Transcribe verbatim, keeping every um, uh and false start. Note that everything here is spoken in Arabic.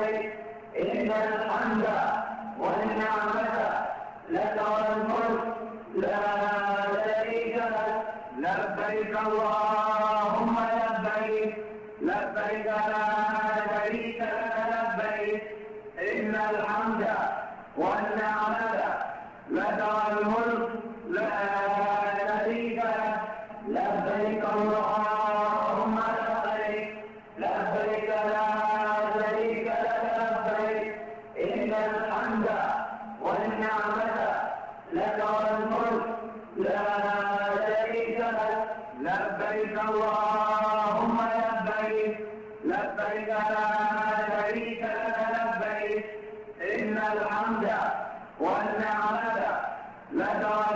لبيك إن الحمد والنعمة لك والملك لا شريك لك لبيك اللهم لبيك لبيك لا شريك لك لبيك إن الحمد والنعمة لك والملك لا شريك لك لبيك اللهم لبيك لبيك لا شريك لك لبيك إن الحمد والنعمة لك والملك لا شريك لك لبيك اللهم لبيك لبيك لا